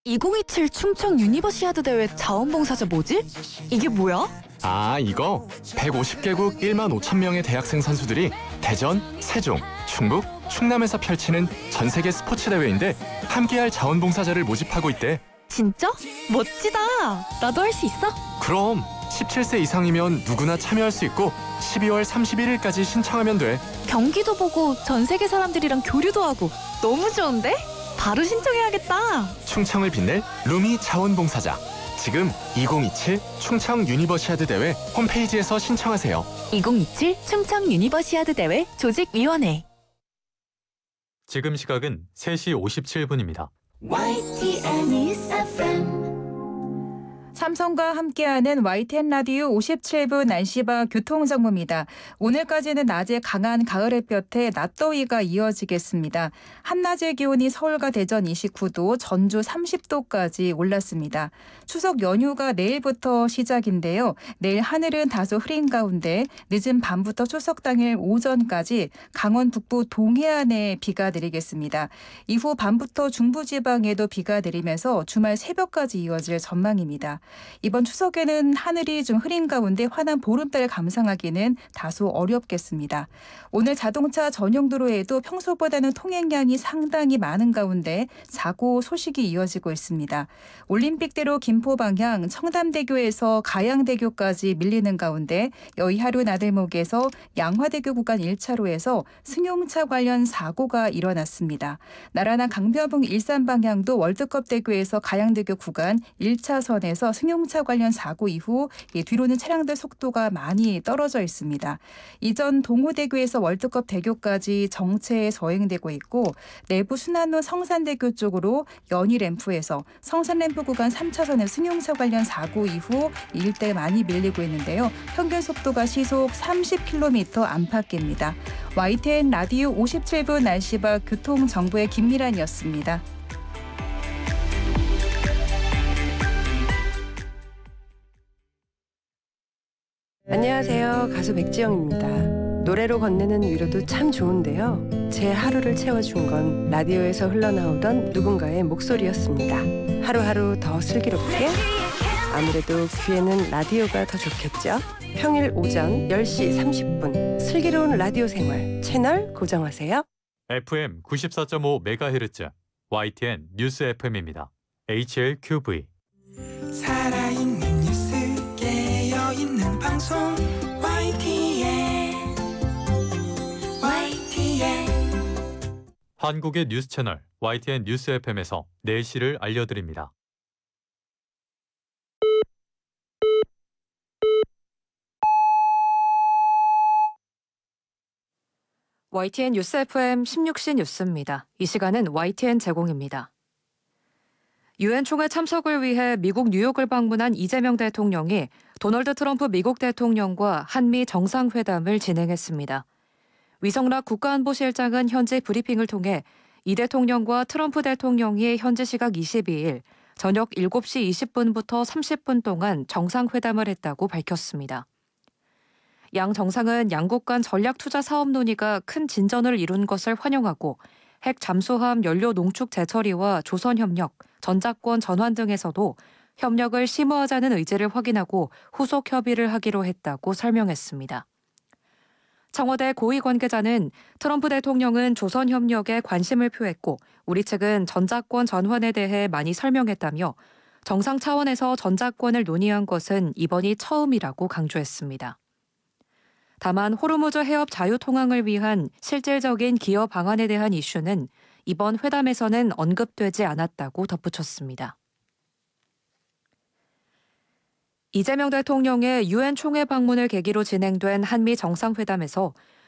2027 충청 유니버시아드 대회 자원봉사자 뭐지? 이게 뭐야? 아, 이거 150개국 1만 5천 명의 대학생 선수들이 대전, 세종, 충북, 충남에서 펼치는 전 세계 스포츠 대회인데 함께할 자원봉사자를 모집하고 있대. 진짜? 멋지다. 나도 할 수 있어? 그럼 17세 이상이면 누구나 참여할 수 있고 12월 31일까지 신청하면 돼. 경기도 보고 전 세계 사람들이랑 교류도 하고 너무 좋은데? 바로 신청해야겠다. 충청을 빛낼 루미 자원봉사자. 지금 2027 충청 유니버시아드 대회 홈페이지에서 신청하세요. 2027 충청 유니버시아드 대회 조직위원회. 지금 시각은 3시 57분입니다. YTN News FM. 삼성과 함께하는 YTN 라디오 57분 날씨와 교통정보입니다. 오늘까지는 낮에 강한 가을 햇볕에 낮더위가 이어지겠습니다. 한낮의 기온이 서울과 대전 29도, 전주 30도까지 올랐습니다. 추석 연휴가 내일부터 시작인데요. 내일 하늘은 다소 흐린 가운데 늦은 밤부터 추석 당일 오전까지 강원 북부 동해안에 비가 내리겠습니다. 이후 밤부터 중부지방에도 비가 내리면서 주말 새벽까지 이어질 전망입니다. 이번 추석에는 하늘이 좀 흐린 가운데 환한 보름달 감상하기는 다소 어렵겠습니다. 오늘 자동차 전용 도로에도 평소보다는 통행량이 상당히 많은 가운데 사고 소식이 이어지고 있습니다. 올림픽대로 김포 방향 청담대교에서 가양대교까지 밀리는 가운데 여의하루 나들목에서 양화대교 구간 1차로에서 승용차 관련 사고가 일어났습니다. 나라나 강변북 일산 방향도 월드컵대교에서 가양대교 구간 1차선에서 승용차 관련 사고 이후 뒤로는 차량들 속도가 많이 떨어져 있습니다. 이전 동호대교에서 월드컵 대교까지 정체에 서행되고 있고 내부 순환로 성산대교 쪽으로 연희램프에서 성산램프 구간 3차선의 승용차 관련 사고 이후 일대 많이 밀리고 있는데요. 평균 속도가 시속 30km 안팎입니다. YTN 라디오 57분 날씨와 교통정보의 김미란이었습니다. 안녕하세요. 가수 백지영입니다. 노래로 건네는 위로도 참 좋은데요. 제 하루를 채워준 건 라디오에서 흘러나오던 누군가의 목소리였습니다. 하루하루 더 슬기롭게, 아무래도 귀에는 라디오가 더 좋겠죠. 평일 오전 10시 30분 슬기로운 라디오 생활 채널 고정하세요. FM 94.5MHz YTN 뉴스 FM입니다. HLQV. 살아있는 뉴스 깨어있는 방송 YTN 한국의 뉴스 채널 YTN 뉴스 FM에서 내일시를 알려드립니다. YTN 뉴스 FM 16시 뉴스입니다. 이 시간은 YTN 제공입니다. 유엔 총회 참석을 위해 미국 뉴욕을 방문한 이재명 대통령이 도널드 트럼프 미국 대통령과 한미 정상회담을 진행했습니다. 위성락 국가안보실장은 현지 브리핑을 통해 이 대통령과 트럼프 대통령이 현지 시각 22일 저녁 7시 20분부터 30분 동안 정상회담을 했다고 밝혔습니다. 양 정상은 양국 간 전략 투자 사업 논의가 큰 진전을 이룬 것을 환영하고 핵 잠수함 연료 농축 재처리와 조선협력, 전자권 전환 등에서도 협력을 심화하자는 의지를 확인하고 후속 협의를 하기로 했다고 설명했습니다. 청와대 고위 관계자는 트럼프 대통령은 조선협력에 관심을 표했고 우리 측은 전자권 전환에 대해 많이 설명했다며 정상 차원에서 전자권을 논의한 것은 이번이 처음이라고 강조했습니다. 다만 호르무즈 해협 자유통항을 위한 실질적인 기여 방안에 대한 이슈는 이번 회담에서는 언급되지 않았다고 덧붙였습니다. 이재명 대통령의 유엔 총회 방문을 계기로 진행된 한미 정상회담에서